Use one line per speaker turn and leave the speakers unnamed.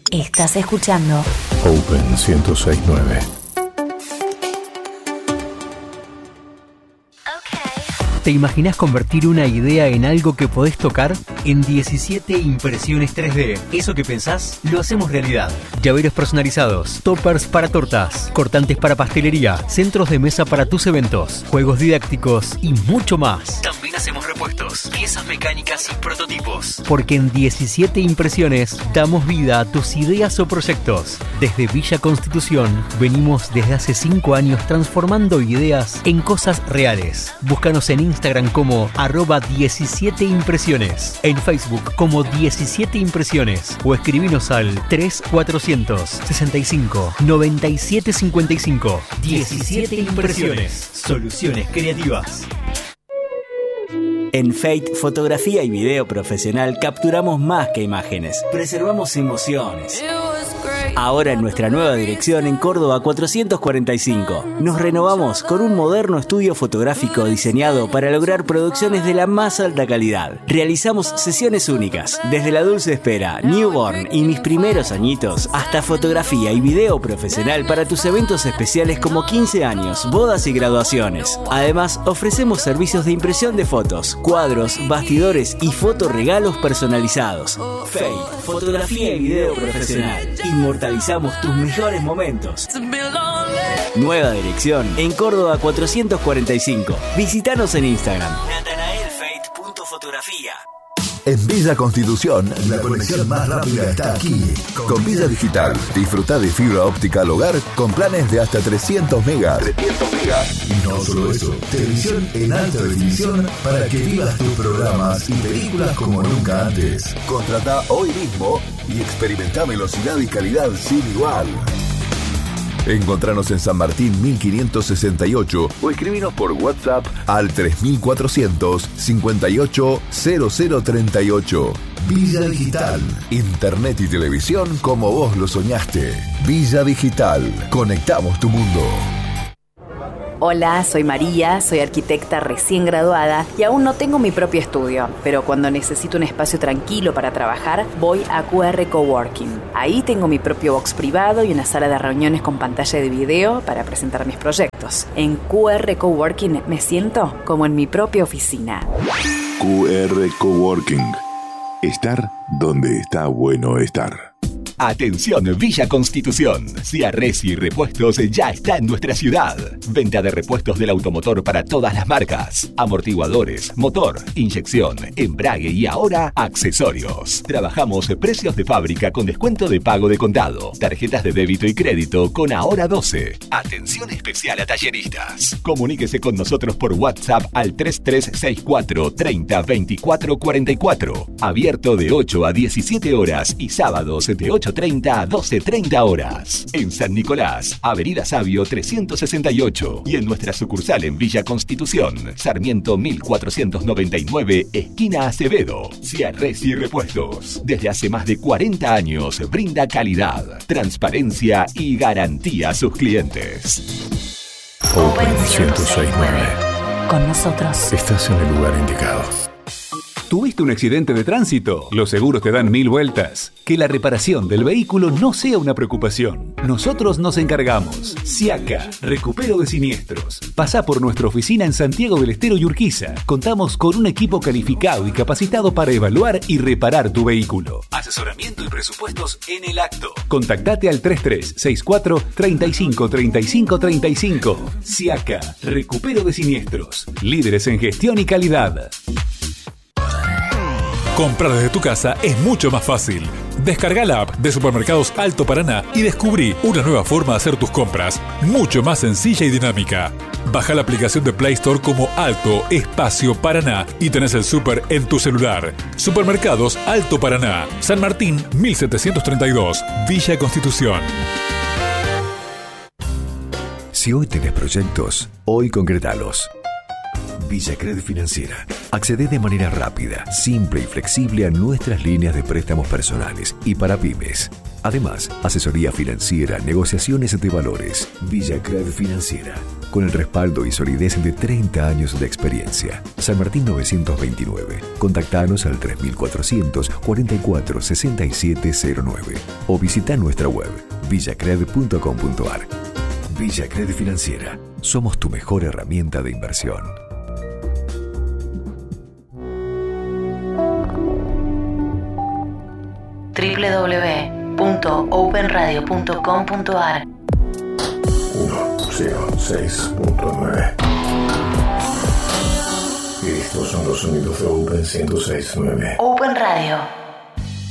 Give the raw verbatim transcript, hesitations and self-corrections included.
Estás escuchando
Open ciento seis punto nueve.
¿Te imaginas convertir una idea en algo que podés tocar? En diecisiete Impresiones tres D. Eso que pensás, lo hacemos realidad. Llaveros personalizados, toppers para tortas, cortantes para pastelería, centros de mesa para tus eventos, juegos didácticos y mucho más. También hacemos repuestos, piezas mecánicas y prototipos. Porque en diecisiete Impresiones damos vida a tus ideas o proyectos. Desde Villa Constitución venimos desde hace cinco años transformando ideas en cosas reales. Búscanos en Instagram Instagram como arroba diecisiete impresiones, en Facebook como diecisiete impresiones o escribinos al tres cuatrocientos sesenta y cinco noventa y siete cincuenta y cinco. diecisiete Impresiones, soluciones creativas.
En Fate, fotografía y video profesional, capturamos más que imágenes, preservamos emociones. Ahora en nuestra nueva dirección en Córdoba cuatrocientos cuarenta y cinco. Nos renovamos con un moderno estudio fotográfico diseñado para lograr producciones de la más alta calidad. Realizamos sesiones únicas, desde La Dulce Espera, Newborn y Mis Primeros Añitos, hasta fotografía y video profesional para tus eventos especiales como quince años, bodas y graduaciones. Además, ofrecemos servicios de impresión de fotos, cuadros, bastidores y fotorregalos personalizados. Fate, fotografía y video profesional. Inmortalizamos tus mejores momentos. Nueva dirección en Córdoba cuatrocientos cuarenta y cinco. Visítanos en Instagram. natanaelfate punto fotografía.
En Villa Constitución, la conexión más rápida está aquí. Con Villa Digital, disfruta de fibra óptica al hogar con planes de hasta trescientos megas. trescientos megas. Y no solo eso, televisión en alta definición para que vivas tus programas y películas como nunca antes. Contrata hoy mismo y experimenta velocidad y calidad sin igual. Encontranos en San Martín mil quinientos sesenta y ocho o escribinos por WhatsApp al tres mil cuatrocientos cincuenta y ocho cero cero treinta y ocho. Villa Digital. Internet y televisión como vos lo soñaste. Villa Digital. Conectamos tu mundo.
Hola, soy María, soy arquitecta recién graduada y aún no tengo mi propio estudio, pero cuando necesito un espacio tranquilo para trabajar, voy a Q R Coworking. Ahí tengo mi propio box privado y una sala de reuniones con pantalla de video para presentar mis proyectos. En Q R Coworking me siento como en mi propia oficina.
Q R Coworking. Estar donde está bueno estar.
Atención Villa Constitución, Ciarresi Repuestos ya está en nuestra ciudad. Venta de repuestos del automotor para todas las marcas. Amortiguadores, motor, inyección, embrague y ahora accesorios. Trabajamos precios de fábrica con descuento de pago de contado. Tarjetas de débito y crédito con Ahora doce. Atención especial a talleristas. Comuníquese con nosotros por WhatsApp al tres tres seis cuatro treinta veinticuatro cuarenta y cuatro. Abierto de ocho a diecisiete horas y sábados de ocho treinta a doce treinta horas. En San Nicolás, Avenida Sabio trescientos sesenta y ocho. Y en nuestra sucursal en Villa Constitución, Sarmiento mil cuatrocientos noventa y nueve, esquina Acevedo. Ciarresi Repuestos. Desde hace más de cuarenta años brinda calidad, transparencia y garantía a sus clientes.
Open ciento seis punto nueve.
Con nosotros.
Estás en el lugar indicado.
¿Tuviste un accidente de tránsito? Los seguros te dan mil vueltas. Que la reparación del vehículo no sea una preocupación. Nosotros nos encargamos. Siaca, recupero de siniestros. Pasá por nuestra oficina en Santiago del Estero y Urquiza. Contamos con un equipo calificado y capacitado para evaluar y reparar tu vehículo. Asesoramiento y presupuestos en el acto. Contactate al treinta y tres sesenta y cuatro treinta y cinco treinta y cinco treinta y cinco. Siaca, recupero de siniestros. Líderes en gestión y calidad.
Comprar desde tu casa es mucho más fácil. Descarga la app de Supermercados Alto Paraná y descubrí una nueva forma de hacer tus compras, mucho más sencilla y dinámica. Baja la aplicación de Play Store como Alto Espacio Paraná y tenés el súper en tu celular. Supermercados Alto Paraná, San Martín mil setecientos treinta y dos, Villa Constitución.
Si hoy tenés proyectos, hoy concretalos. Villa Credit Financiera. Accede de manera rápida, simple y flexible a nuestras líneas de préstamos personales y para pymes. Además, asesoría financiera, negociaciones de valores. Villacred Financiera. Con el respaldo y solidez de treinta años de experiencia. San Martín novecientos veintinueve. Contactanos al tres mil cuatrocientos cuarenta y cuatro sesenta y siete cero nueve o visita nuestra web villacred punto com punto ar. Villacred Financiera. Somos tu mejor herramienta de inversión.
doble u doble u doble u punto open radio punto com punto ar.
ciento seis punto nueve. Estos son los sonidos de Open ciento seis punto nueve.
Open Radio.